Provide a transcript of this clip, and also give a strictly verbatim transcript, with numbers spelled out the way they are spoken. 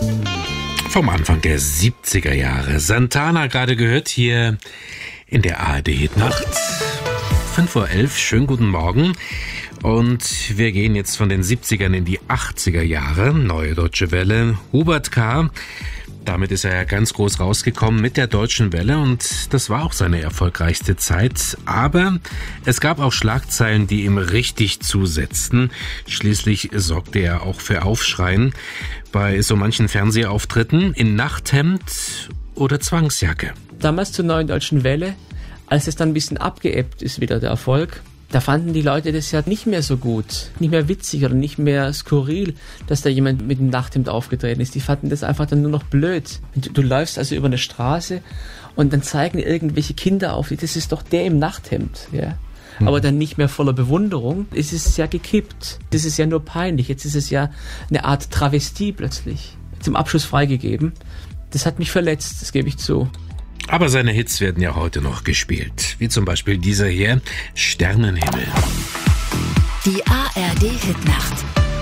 Vom Anfang der siebziger Jahre. Santana gerade gehört hier in der A R D-Hitnacht. fünf Uhr elf, schönen guten Morgen. Und wir gehen jetzt von den siebzigern in die achtziger Jahre. Neue Deutsche Welle, Hubert K. Damit ist er ja ganz groß rausgekommen mit der Deutschen Welle und das war auch seine erfolgreichste Zeit. Aber es gab auch Schlagzeilen, die ihm richtig zusetzten. Schließlich sorgte er auch für Aufschreien bei so manchen Fernsehauftritten in Nachthemd oder Zwangsjacke. Damals zur Neuen Deutschen Welle, als es dann ein bisschen abgeebbt ist, wieder der Erfolg, da fanden die Leute das ja nicht mehr so gut, nicht mehr witzig oder nicht mehr skurril, dass da jemand mit einem Nachthemd aufgetreten ist. Die fanden das einfach dann nur noch blöd. Du, du läufst also über eine Straße und dann zeigen irgendwelche Kinder auf, das ist doch der im Nachthemd, ja. Mhm. Aber dann nicht mehr voller Bewunderung. Es ist ja gekippt. Das ist ja nur peinlich. Jetzt ist es ja eine Art Travestie plötzlich. Zum Abschluss freigegeben. Das hat mich verletzt, das gebe ich zu. Aber seine Hits werden ja heute noch gespielt. Wie zum Beispiel dieser hier, Sternenhimmel. Die A R D-Hitnacht.